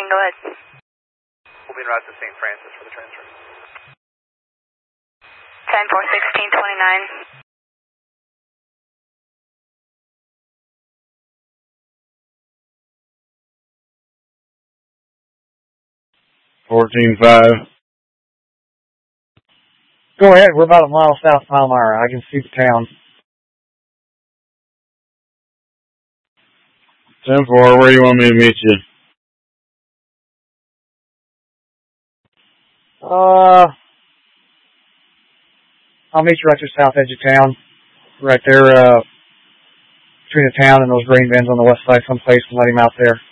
speaking. Go ahead. We'll be en route to St. Francis for the transfer. 10-4-16-29. 14-5. Go ahead. We're about a mile south of Palmyra. I can see the town. 10-4, where do you want me to meet you? I'll meet you right there south edge of town. Right there, between the town and those grain bins on the west side someplace, and let him out there.